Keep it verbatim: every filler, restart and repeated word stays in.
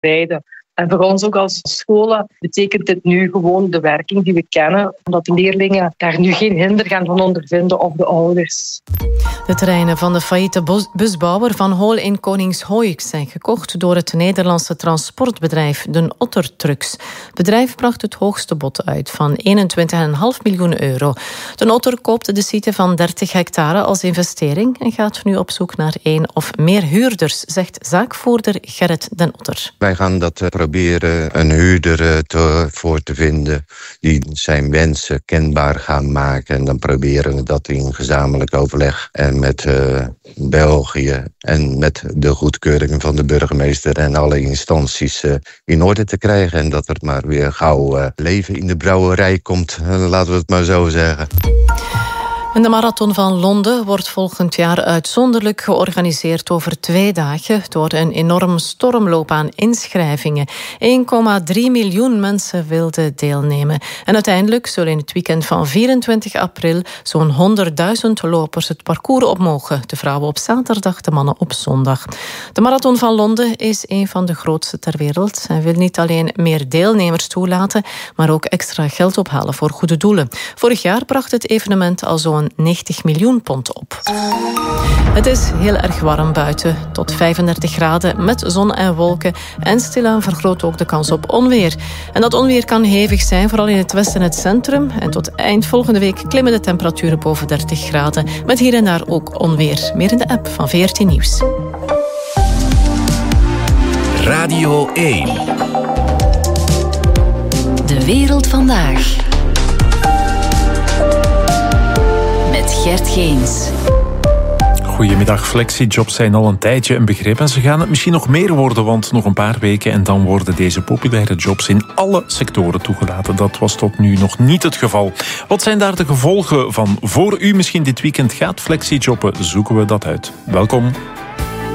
rijden. En voor ons ook als scholen betekent dit nu gewoon de werking die we kennen, omdat de leerlingen daar nu geen hinder gaan van ondervinden of de ouders. De terreinen van de failliete busbouwer Van Hool in Koningshoik zijn gekocht door het Nederlandse transportbedrijf Den Otter Trucks. Het bedrijf bracht het hoogste bod uit van eenentwintig komma vijf miljoen euro. Den Otter koopt de site van dertig hectare als investering en gaat nu op zoek naar één of meer huurders, zegt zaakvoerder Gerrit Den Otter. Wij gaan dat proberen een huurder te, voor te vinden die zijn wensen kenbaar gaan maken. En dan proberen we dat in gezamenlijk overleg en met uh, België en met de goedkeuring van de burgemeester en alle instanties uh, in orde te krijgen. En dat er maar weer gauw uh, leven in de brouwerij komt, uh, laten we het maar zo zeggen. En de Marathon van Londen wordt volgend jaar uitzonderlijk georganiseerd over twee dagen door een enorm stormloop aan inschrijvingen. één komma drie miljoen mensen wilden deelnemen. En uiteindelijk zullen in het weekend van vierentwintig april zo'n honderdduizend lopers het parcours op mogen. De vrouwen op zaterdag, de mannen op zondag. De Marathon van Londen is een van de grootste ter wereld en wil niet alleen meer deelnemers toelaten, maar ook extra geld ophalen voor goede doelen. Vorig jaar bracht het evenement al zo'n negentig miljoen pond op. Het is heel erg warm buiten, tot vijfendertig graden met zon en wolken. En stilaan vergroot ook de kans op onweer. En dat onweer kan hevig zijn, vooral in het westen en het centrum. En tot eind volgende week klimmen de temperaturen boven dertig graden. Met hier en daar ook onweer. Meer in de app van veertien Nieuws. Radio één. De wereld vandaag. Met Gert Geens. Goedemiddag. Flexijobs zijn al een tijdje een begrip en ze gaan het misschien nog meer worden, want nog een paar weken en dan worden deze populaire jobs in alle sectoren toegelaten. Dat was tot nu nog niet het geval. Wat zijn daar de gevolgen van? Voor u misschien dit weekend gaat flexijobben, zoeken we dat uit. Welkom.